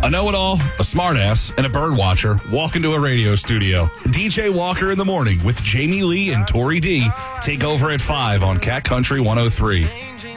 A know-it-all, a smartass, and a bird watcher walk into a radio studio. DJ Walker in the Morning with Jamie Lee and Tori D take over at 5 on Cat Country 103.